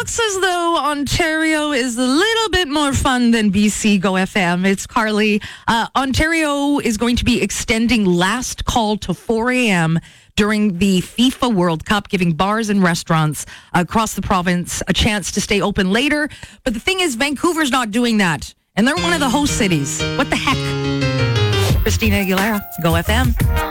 looks as though Ontario is a little bit more fun than BC. Go FM. It's Carly. Ontario is going to be extending last call to 4 a.m. during the FIFA World Cup, giving bars and restaurants across the province a chance to stay open later. But the thing is, Vancouver's not doing that. And they're one of the host cities. What the heck? Christina Aguilera, Go FM.